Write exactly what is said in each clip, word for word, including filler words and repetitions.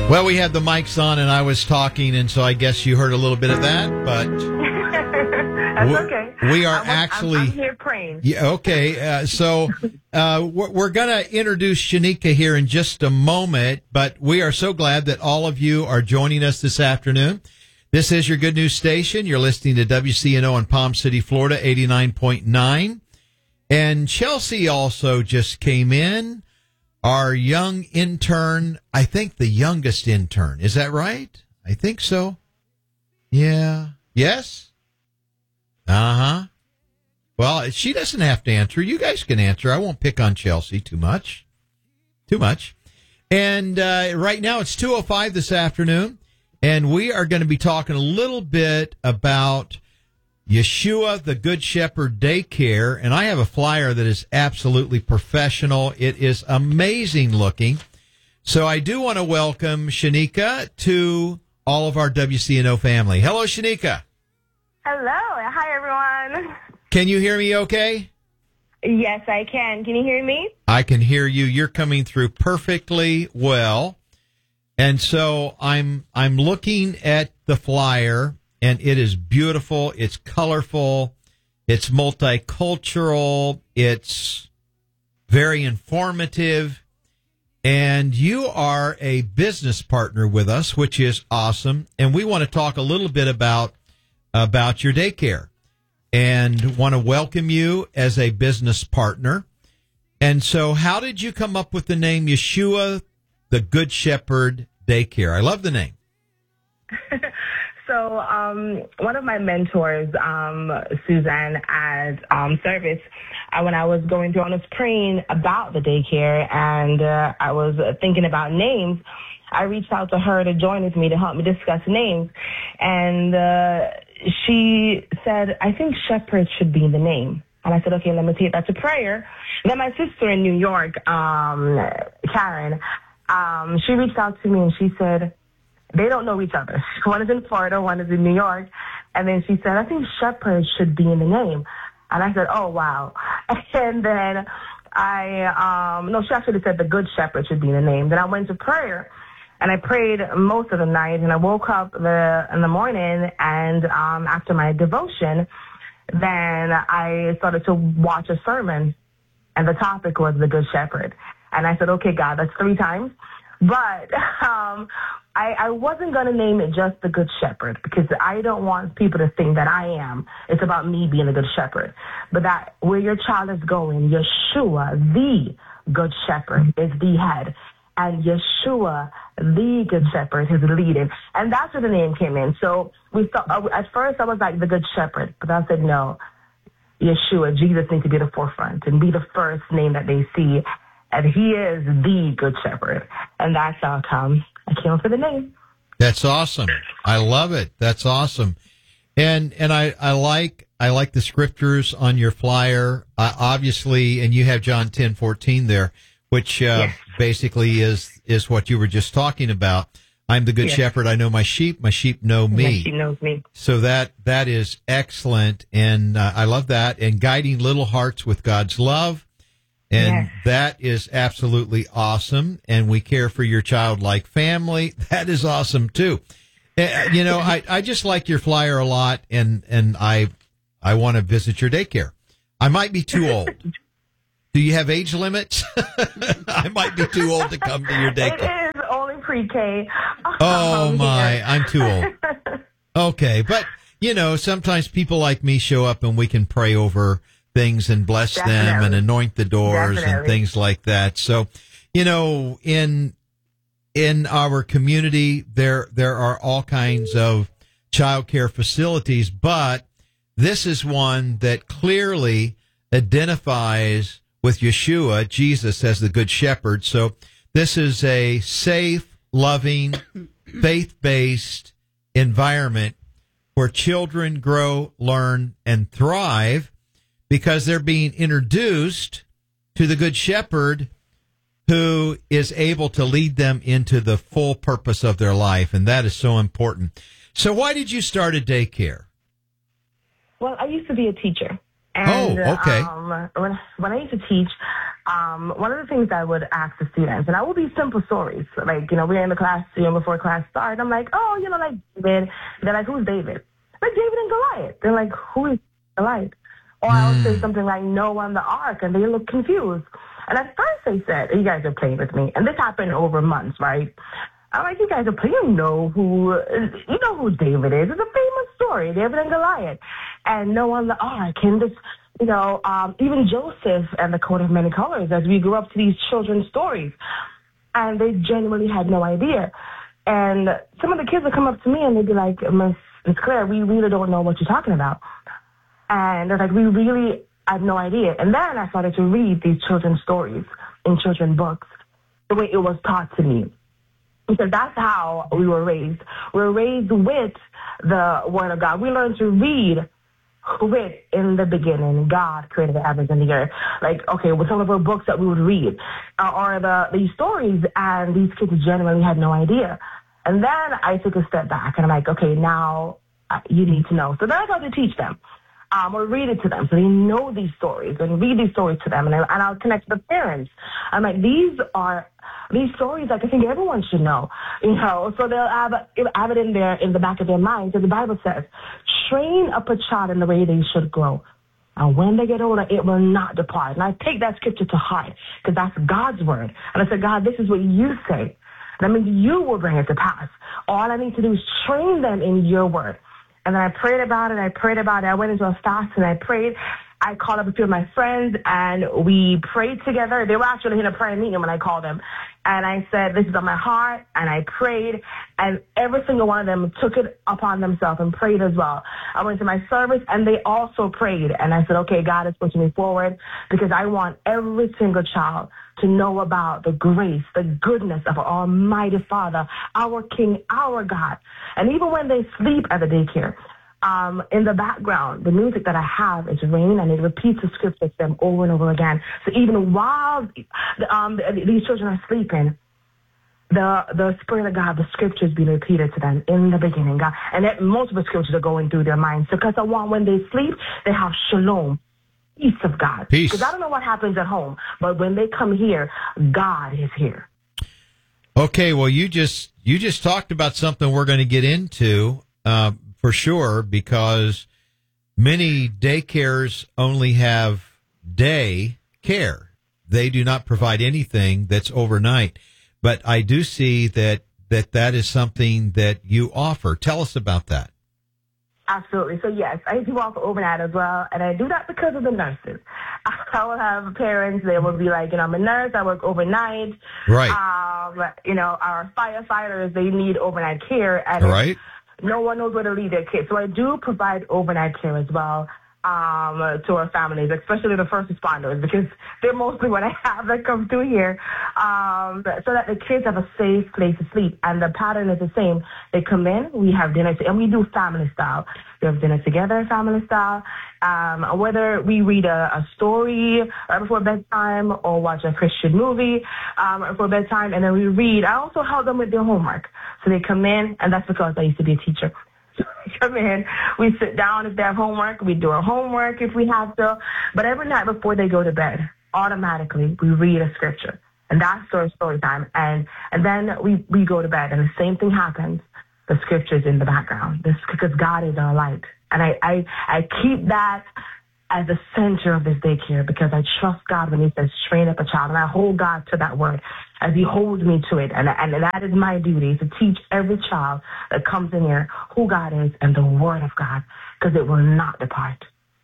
Well, we had the mics on, and I was talking, and so I guess you heard a little bit of that, but that's we, okay. We are I'm, actually I'm, I'm here praying. Yeah, okay. Uh, so uh, we're, we're going to introduce Shanika here in just a moment, but we are so glad that all of you are joining us this afternoon. This is your Good News Station. You're listening to W C N O in Palm City, Florida, eighty-nine point nine. And Chelsea also just came in. Our young intern, I think the youngest intern. Is that right? I think so. Yeah. Yes? Uh-huh. Well, she doesn't have to answer. You guys can answer. I won't pick on Chelsea too much. Too much. And uh, right now it's two oh five this afternoon, and we are going to be talking a little bit about Yeshua, the Good Shepherd Daycare, and I have a flyer that is absolutely professional. It is amazing looking. So I do want to welcome Shanika to all of our W C N O family. Hello, Shanika. Hello. Hi, everyone. Can you hear me okay? Yes, I can. Can you hear me? I can hear you. You're coming through perfectly well. And so I'm I'm looking at the flyer, and it is beautiful. It's colorful. It's multicultural. It's very informative. And you are a business partner with us, which is awesome. And we want to talk a little bit about, about your daycare and want to welcome you as a business partner. And so how did you come up with the name Yeshua, the Good Shepherd Daycare? I love the name. So um, one of my mentors, um, Suzanne, at um, service, uh, when I was going through, I was praying about the daycare, and uh, I was thinking about names. I reached out to her to join with me to help me discuss names, and uh, she said, I think Shepherd should be in the name. And I said, okay, let me take that to prayer. And then my sister in New York, um, Karen, um, she reached out to me, and she said, they don't know each other. One is in Florida, one is in New York. And then she said, I think Shepherd should be in the name. And I said, oh, wow. And then I, um, no, she actually said the Good Shepherd should be in the name. Then I went to prayer, and I prayed most of the night. And I woke up the, in the morning, and um, after my devotion, then I started to watch a sermon. And the topic was the Good Shepherd. And I said, okay, God, that's three times. But um, I, I wasn't going to name it just the Good Shepherd, because I don't want people to think that I am. It's about me being a good shepherd. But that where your child is going, Yeshua, the Good Shepherd, is the head. And Yeshua, the Good Shepherd, is leading. And that's where the name came in. So we thought, uh, at first I was like the Good Shepherd. But I said, no, Yeshua, Jesus needs to be the forefront and be the first name that they see. And he is the Good Shepherd. And that's how come I came up with the name. That's awesome. I love it. That's awesome. And and I, I like I like the scriptures on your flyer, uh, obviously, and you have John ten fourteen there, which uh, yes. basically is, is what you were just talking about. I'm the good yes. shepherd. I know my sheep. My sheep know me. My sheep knows me. So that that is excellent, and uh, I love that. And guiding little hearts with God's love. And yes. that is absolutely awesome. And we care for your childlike family. That is awesome too. Uh, you know, I, I just like your flyer a lot, and, and I I want to visit your daycare. I might be too old. Do you have age limits? I might be too old to come to your daycare. It is only pre-K. Oh um, my, here. I'm too old. Okay, but you know, sometimes people like me show up and we can pray over things and bless Definitely. them and anoint the doors Definitely. and things like that. So, you know, in in our community, there there are all kinds of child care facilities, but this is one that clearly identifies with Yeshua, Jesus, as the Good Shepherd. So this is a safe, loving, faith-based environment where children grow, learn, and thrive, because they're being introduced to the Good Shepherd, who is able to lead them into the full purpose of their life, and that is so important. So why did you start a daycare? Well, I used to be a teacher. And, oh, okay. Um, when, when I used to teach, um, one of the things I would ask the students, and I will be simple stories. Like, you know, we're in the class, you know, before class starts. I'm like, oh, you know, like David. They're like, who's David? Like David and Goliath. They're like, who is Goliath? Or I would say something like Noah and the ark, and they look confused. And at first they said, you guys are playing with me. And this happened over months, right? I'm like, you guys are playing. You know who, you know who David is. It's a famous story, David and Goliath. And Noah and the ark, and this, you know, um, even Joseph and the coat of many colors, as we grew up to these children's stories. And they genuinely had no idea. And some of the kids would come up to me and they'd be like, Miss Miss Claire, we really don't know what you're talking about. And they're like, we really have no idea. And then I started to read these children's stories in children's books, the way it was taught to me. Because that's how we were raised. We were raised with the Word of God. We learned to read with, in the beginning, God created the heavens and the earth. Like, okay, with some of our books that we would read, uh, or the these stories, and these kids generally had no idea. And then I took a step back, and I'm like, okay, now uh, you need to know. So then I started to teach them. Um, or read it to them so they know these stories, and read these stories to them, and, I, and I'll connect to the parents. I'm like, these are these stories like I think everyone should know, you know. So they'll have, have it in there in the back of their mind. So the Bible says, train up a child in the way they should grow, and when they get older, it will not depart. And I take that scripture to heart because that's God's word. And I said, God, this is what you say. That means you will bring it to pass. All I need to do is train them in your word. And then I prayed about it. I prayed about it. I went into a fast and I prayed. I called up a few of my friends and we prayed together. They were actually in a prayer meeting when I called them. And I said, this is on my heart. And I prayed. And every single one of them took it upon themselves and prayed as well. I went to my service and they also prayed. And I said, okay, God is pushing me forward because I want every single child to know about the grace, the goodness of our Almighty Father, our King, our God. And even when they sleep at the daycare, um, in the background, the music that I have is rain, and it repeats the scripture to them over and over again. So even while the, um, the, these children are sleeping, the the Spirit of God, the scriptures being repeated to them in the beginning, God. And that multiple scriptures are going through their minds. Because I want when they sleep, they have shalom. Peace of God. Peace. Because I don't know what happens at home, but when they come here, God is here. Okay, well, you just you just talked about something we're going to get into uh, for sure, because many daycares only have day care. They do not provide anything that's overnight. But I do see that that, that is something that you offer. Tell us about that. Absolutely. So, yes, I do offer overnight as well, and I do that because of the nurses. I will have parents, they will be like, you know, I'm a nurse, I work overnight. Right. Um, you know, our firefighters, they need overnight care, and right. no one knows where to leave their kids. So I do provide overnight care as well um, to our families, especially the first responders, because they're mostly what I have that come through here, um, so that the kids have a safe place to sleep. And the pattern is the same. They come in, we have dinner, and we do family style. We have dinner together, family style. Um, whether we read a, a story right before bedtime or watch a Christian movie um, right before bedtime, and then we read. I also help them with their homework. So they come in, and that's because I used to be a teacher. So we come in, we sit down if they have homework, we do our homework if we have to. But every night before they go to bed, automatically we read a scripture. And that's our story time. And and then we, we go to bed, and the same thing happens. The scripture's in the background. This, because God is our light. And I, I, I keep that as the center of this daycare because I trust God when he says train up a child. And I hold God to that word as he holds me to it. And, and that is my duty, to teach every child that comes in here who God is and the word of God, because it will not depart.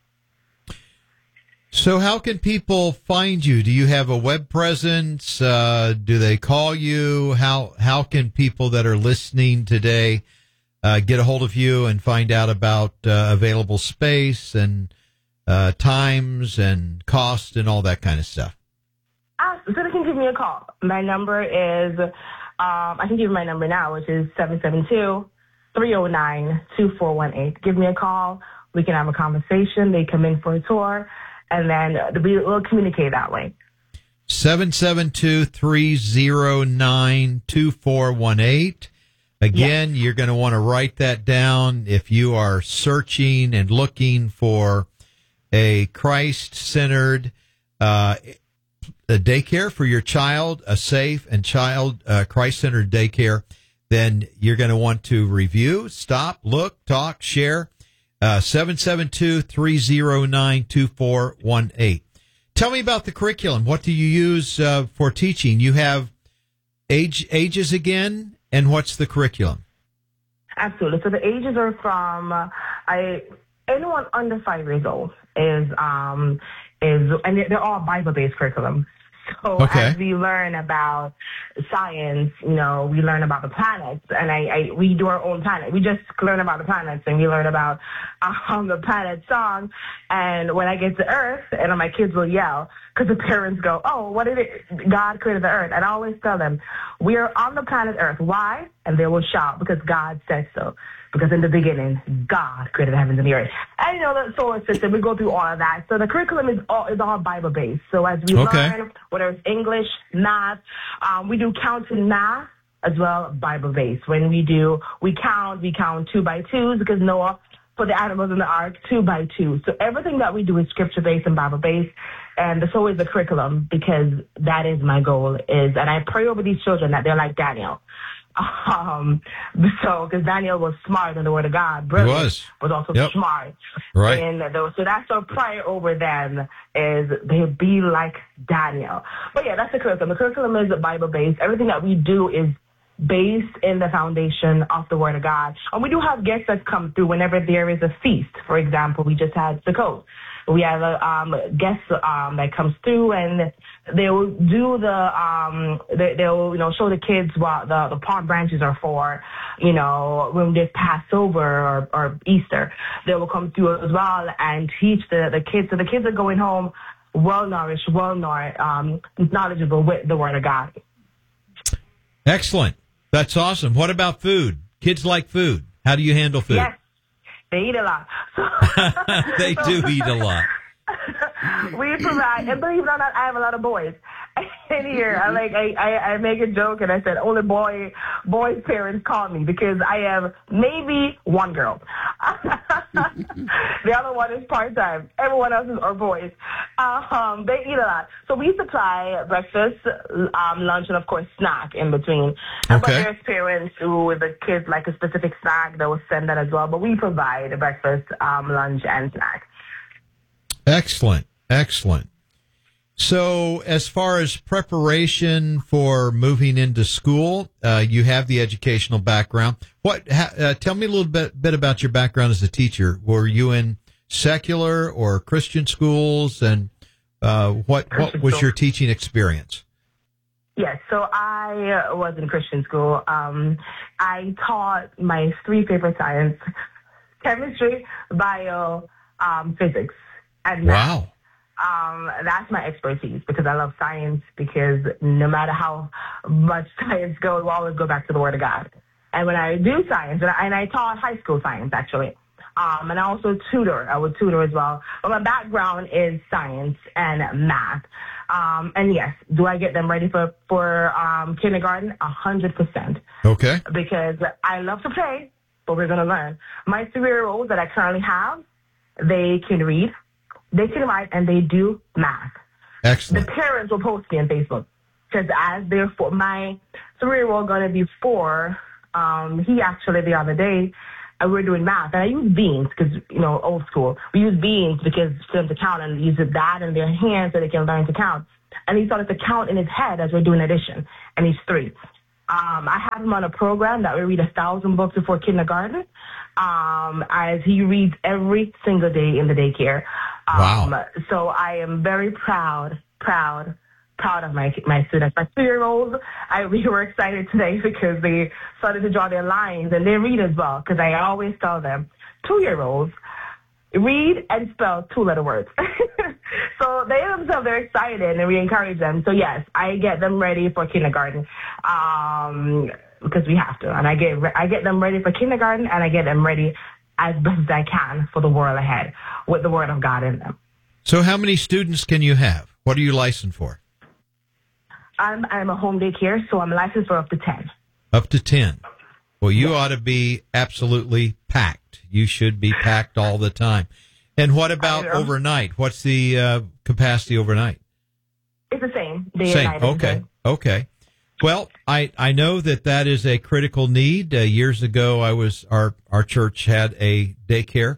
So how can people find you? Do you have a web presence? Uh, do they call you? How how can people that are listening today uh, get a hold of you and find out about uh, available space and uh, times and cost and all that kind of stuff? Uh, so they can give me a call. My number is, um, I can give you my number now, which is seven seven two, three oh nine, two four one eight. Give me a call. We can have a conversation. They come in for a tour. And then we'll communicate that way. seven seven two, three oh nine, two four one eight. Again, yes. You're going to want to write that down if you are searching and looking for a Christ-centered, uh, a daycare for your child, a safe and child uh, Christ-centered daycare, then you're going to want to review, stop, look, talk, share. Uh, seven seven two, three zero nine, two four one eight. Tell me about the curriculum. What do you use uh, for teaching? You have age ages again, and what's the curriculum? Absolutely. So the ages are from uh, I anyone under five years old is um is and they're all Bible-based curriculum. So okay. As we learn about science, you know, we learn about the planets, and I, I we do our own planet. We just learn about the planets, and we learn about um, the planet song. And when I get to Earth, and my kids will yell because the parents go, "Oh, what did it? God created the Earth." And I always tell them, "We are on the planet Earth. Why?" And they will shout, "Because God said so. Because in the beginning, God created the heavens and the earth." And, you know, the solar system, we go through all of that. So the curriculum is all, is all Bible-based. So as we okay. learn, whether it's English, math, um, we do counting math as well, Bible-based. When we do, we count, we count two by twos because Noah put the animals in the ark two by two. So everything that we do is scripture-based and Bible-based. And so is the curriculum, because that is my goal is, and I pray over these children that they're like Daniel. Um, so, because Daniel was smart in the Word of God, brilliant, he was. but also yep. smart. Right. And those, so that's our prayer over them is they be like Daniel. But yeah, that's the curriculum. The curriculum is Bible-based. Everything that we do is based in the foundation of the Word of God. And we do have guests that come through whenever there is a feast. For example, we just had Sukkot. We have a um, guest um, that comes through, and they will do the um, they, they'll you know show the kids what the, the palm branches are for. You know, when there's Passover or, or Easter, they will come through as well and teach the, the kids. So the kids are going home well nourished, well nourished, um, knowledgeable with the Word of God. Excellent. That's awesome. What about food? Kids like food. How do you handle food? Yes. They eat a lot. They do eat a lot. We provide, and believe it or not, I have a lot of boys in here. I like, I, I, I make a joke, and I said only boy, boys' parents call me because I have maybe one girl. The other one is part time. Everyone else is are boys. Um, they eat a lot, so we supply breakfast, um, lunch, and of course snack in between. And okay. But there's parents who, with the kids, like a specific snack, they will send that as well. But we provide a breakfast, um, lunch, and snack. Excellent. Excellent. So as far as preparation for moving into school, uh, you have the educational background. What? Ha, uh, tell me a little bit, bit about your background as a teacher. Were you in secular or Christian schools, and uh, what what was your teaching experience? Yes, so I was in Christian school. Um, I taught my three favorite science: chemistry, bio, um, physics, and math. Wow. Um, that's my expertise because I love science, because no matter how much science goes, we'll always go back to the Word of God. And when I do science, and I, and I taught high school science, actually, um, and I also tutor. I would tutor as well. But my background is science and math. Um, and yes, do I get them ready for, for um, kindergarten? A hundred percent. Okay. Because I love to play, but we're going to learn. My three-year-olds that I currently have, they can read, they can write, and they do math. Excellent. The parents will post me on Facebook because as they're four, my three-year-old going to be four, um, he actually the other day, uh, we we're doing math, and I use beans because, you know, old school. We use beans because for them to count, and use that in their hands so they can learn to count. And he started to count in his head as we're doing addition, and he's three. Um, I have him on a program that we read a thousand books before kindergarten, um, as he reads every single day in the daycare. Um, wow. So I am very proud, proud, proud of my my students. My two-year-olds, I we were excited today because they started to draw their lines, and they read as well, because I always tell them, two-year-olds, read and spell two-letter words. So they themselves, they're excited, and we encourage them. So, yes, I get them ready for kindergarten um, because we have to. And I get I get them ready for kindergarten, and I get them ready as best as I can for the world ahead with the Word of God in them. So how many students can you have? What are you licensed for? I'm, I'm a home daycare, so I'm licensed for up to ten. Up to ten. Well, you ought to be absolutely packed. You should be packed all the time. And what about overnight? What's the uh, capacity overnight? It's the same. Day Same. and night. Okay. Okay. Well, I, I know that that is a critical need. Uh, years ago, I was our our church had a daycare,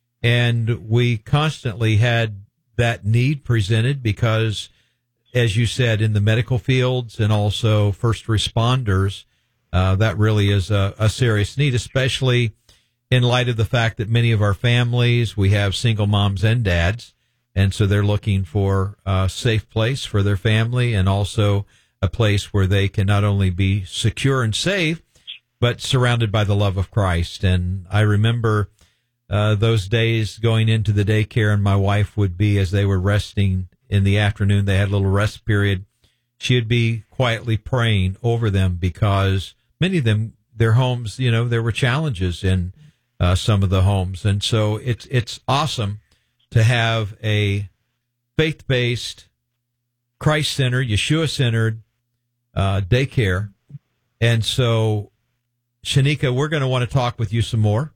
and we constantly had that need presented because, as you said, in the medical fields and also first responders, uh, that really is a, a serious need, especially in light of the fact that many of our families, we have single moms and dads, and so they're looking for a safe place for their family and also a place where they can not only be secure and safe, but surrounded by the love of Christ. And I remember uh, those days going into the daycare, and my wife would be, as they were resting in the afternoon, they had a little rest period, she would be quietly praying over them because many of them, their homes, you know, there were challenges in uh, some of the homes. And so it's it's awesome to have a faith-based, Christ-centered, Yeshua-centered uh, daycare. And so, Shanika, we're going to want to talk with you some more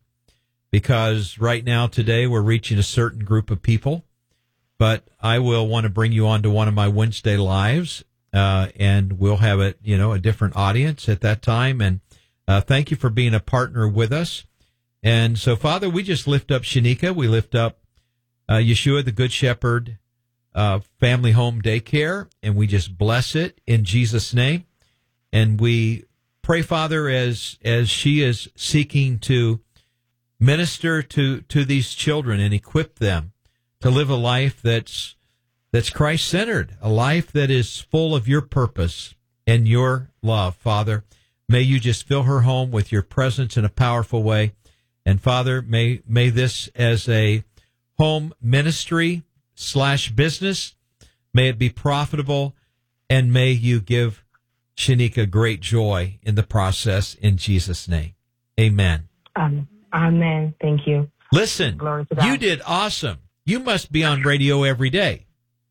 because right now, today, we're reaching a certain group of people. But I will want to bring you on to one of my Wednesday lives, uh, and we'll have a, you know, a different audience at that time. And uh, thank you for being a partner with us. And so, Father, we just lift up Shanika. We lift up uh, Yeshua, the Good Shepherd, uh, Family Home Daycare, and we just bless it in Jesus' name. And we pray, Father, as as she is seeking to minister to, to these children and equip them to live a life that's that's Christ-centered, a life that is full of your purpose and your love, Father. May you just fill her home with your presence in a powerful way. And, Father, may may this as a home ministry slash business, may it be profitable, and may you give Shanika great joy in the process in Jesus' name. Amen. Um, amen. Thank you. Listen, Glory to God. You did awesome. You must be on radio every day.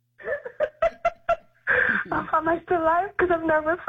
How am I still alive? Because I'm nervous.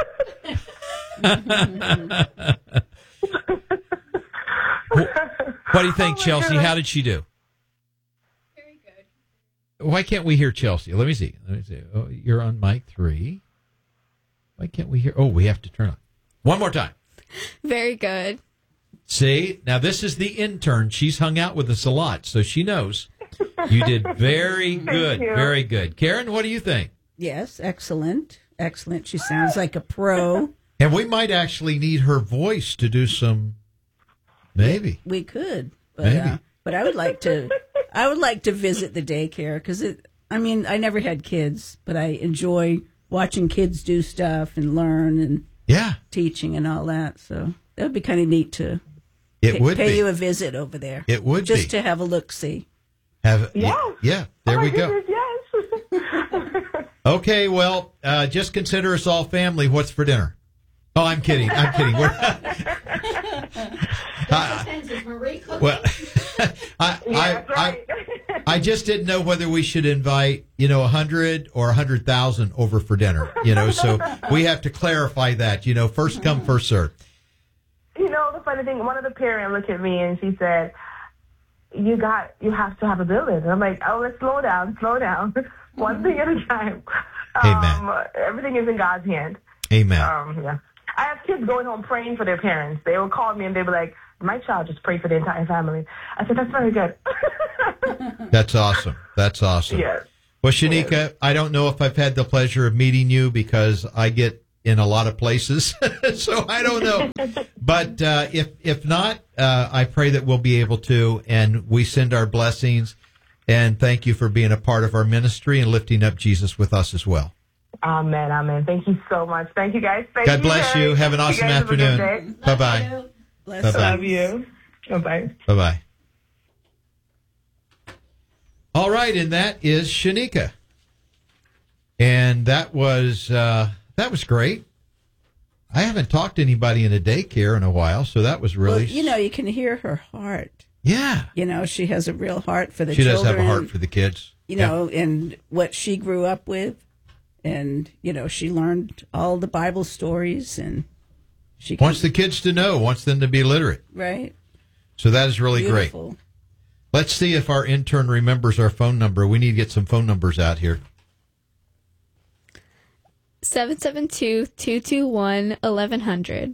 What do you think, Oh, Chelsea? goodness. How did she do? Very good. Why can't we hear Chelsea? Let me see. Let me see. Oh, you're on mic three. Why can't we hear? Oh, we have to turn on. One more time. Very good. See, now this is the intern. She's hung out with us a lot, so she knows. You did very good. you. Very good. Karen, what do you think? Yes, excellent. Excellent. She sounds like a pro. And we might actually need her voice to do some, maybe. We could. But, Maybe. Uh, but I would like to I would like to visit the daycare because it I mean, I never had kids, but I enjoy watching kids do stuff and learn and Yeah, teaching and all that. So that would be kind of neat to it pay, would pay be. you a visit over there. It would just be. to have a look see. Have, Yes. Yeah, there Oh, my we go. goodness, yes. Okay, well, uh, just consider us all family. What's for dinner? Oh, I'm kidding. I'm kidding. We're, uh, well, I, Yeah, I, that's right. I, I just didn't know whether we should invite, you know, a hundred or a hundred thousand over for dinner. You know, so we have to clarify that. You know, first come, first serve. You know, the funny thing, one of the parents looked at me and she said, you got, you have to have a building. And I'm like, oh, let's slow down, slow down. One thing at a time. Amen. Um, everything is in God's hand. Amen. Um, yeah. I have kids going home praying for their parents. They will call me and they'll be like, my child just prayed for the entire family. I said, that's very good. That's awesome. That's awesome. Yes. Well, Shanika, I don't know if I've had the pleasure of meeting you because I get in a lot of places, so I don't know. But uh, if if not, uh, I pray that we'll be able to, and we send our blessings, and thank you for being a part of our ministry and lifting up Jesus with us as well. Amen, amen. Thank you so much. Thank you, guys. Thank God you bless very- you. Have an you awesome guys have a good afternoon. day. Bye-bye. Bless Bye-bye. Love you. Bye-bye. Bye-bye. All right, and that is Shanika. And that was uh, that was great. I haven't talked to anybody in a daycare in a while, so that was really... Well, you know, you can hear her heart. Yeah. You know, she has a real heart for the She children. does have a heart for the kids. You know, and what she grew up with. And, you know, she learned all the Bible stories and she can, Wants the kids to know, wants them to be literate. right? So that is really Beautiful. great. Let's see if our intern remembers our phone number. We need to get some phone numbers out here. seven seven two, two two one, eleven hundred.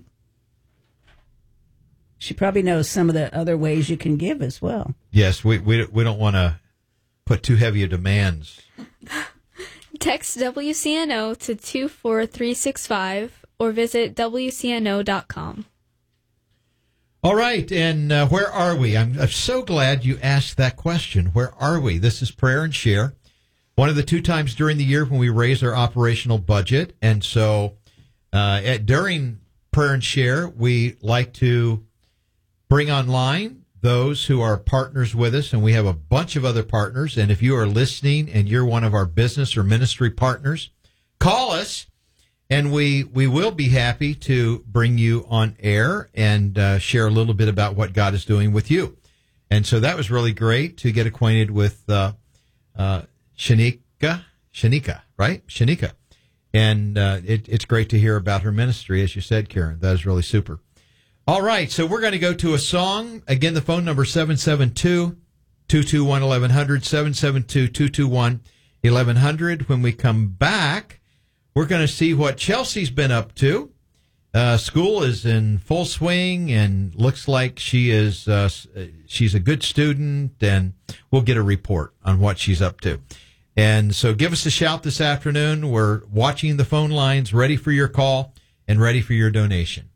She probably knows some of the other ways you can give as well. Yes, we we, we don't want to put too heavy a demands. Text W C N O to two four three six five or visit W C N O dot com. All right, and uh, where are we? I'm, I'm so glad you asked that question. Where are we? This is Prayer and Share, one of the two times during the year when we raise our operational budget. And so uh, at, during Prayer and Share, we like to bring online those who are partners with us, and we have a bunch of other partners. And if you are listening and you're one of our business or ministry partners, call us. And we, we will be happy to bring you on air and uh, share a little bit about what God is doing with you. And so that was really great to get acquainted with uh, uh, Shanika, Shanika, right? Shanika. And uh, it, it's great to hear about her ministry, as you said, Karen. That is really super. All right, so we're going to go to a song. Again, the phone number seven seven two, two two one, eleven hundred, seven seven two, two two one, eleven hundred. When we come back, we're going to see what Chelsea's been up to. Uh, school is in full swing and looks like she is uh, she's a good student, and we'll get a report on what she's up to. And so give us a shout this afternoon. We're watching the phone lines, ready for your call and ready for your donation.